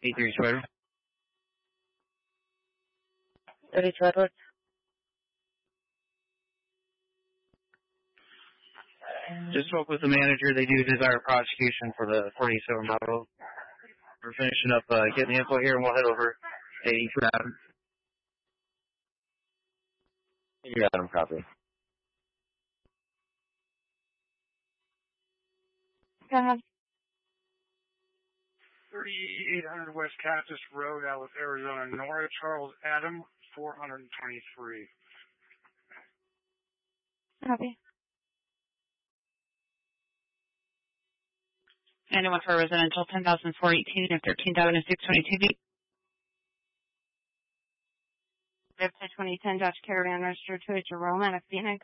83 Twitter. 32 Edwards. Just spoke with the manager. They do desire prosecution for the 47 model. We're finishing up getting the info here, and we'll head over to 83 Adam. 83 Adam, copy. Go ahead. 3800 West Cactus Road, Alice, Arizona, Nora, Charles Adam, 423. Copy. Anyone for residential 10,418 and 13th Avenue 622 feet. Up to 2010 Dodge Caravan registered to a Jerome out of Phoenix.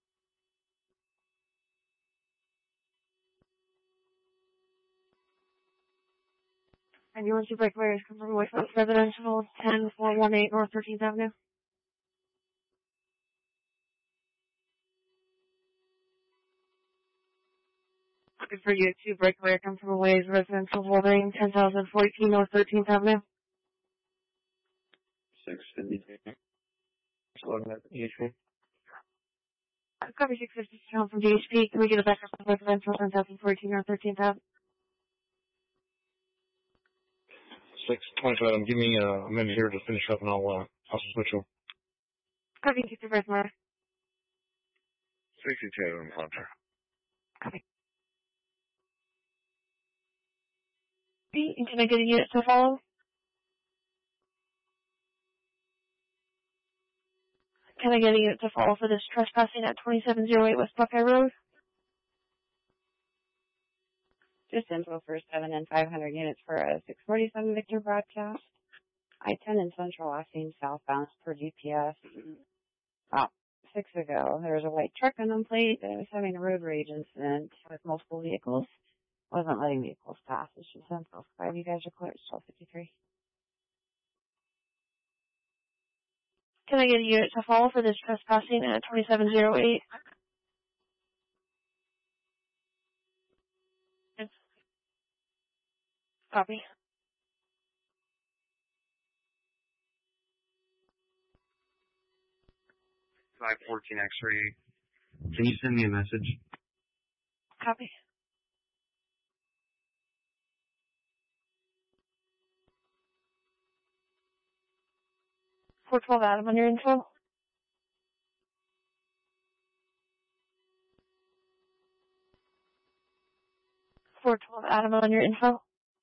And you want to break wires come from Wayfront Residential 10418 North 13th Avenue? Looking for you to break wire come from Ways Residential Building 10,014 North 13th Avenue. 653. Just loading up EHP. Copy 650 John from DHP. Can we get a backup on Residential 10,014 North 13th Avenue? 625 Adam, give me a minute here to finish up and I'll switch you. Copy 65 Murder. 62 Adam, Hunter. Copy. And can I get a unit to follow? Can I get a unit to follow for this trespassing at 2708 West Buckeye Road? Just info for 7 and 500 units for a 647 Victor broadcast. I-10 in Central Austin, southbound per GPS. About 6 ago, there was a white truck on plate that was having a road rage incident with multiple vehicles. Wasn't letting vehicles pass. It's just Central 5. You guys are clear. It's 1253. Can I get a unit to follow for this trespassing at 2708? Yes. Copy. $514 X-ray. Can you send me a message? Copy. 412 Adam on your info. Adam on your info.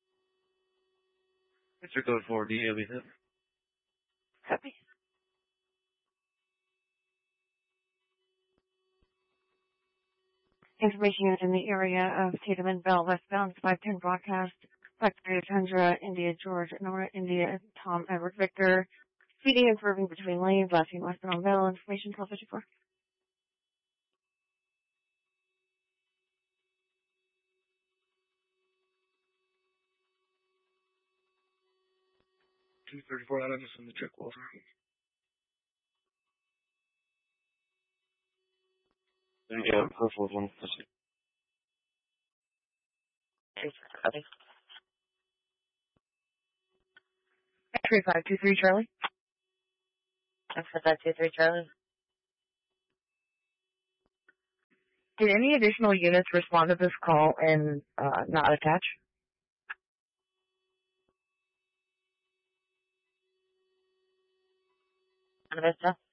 Mr. Code 4D, you'll be hit. Copy. Information is in the area of Tatum and Bell, westbound 510 broadcast, 530 Tundra, India, George, Nora, India, Tom, Edward, Victor, feeding and curving between lanes, lashing westbound Bell, information 1254. $234 out of this in the check, Walter. Yeah, purple one. Copy. 3523 Charlie. That's 523 Charlie. Did any additional units respond to this call and not attach? Vista.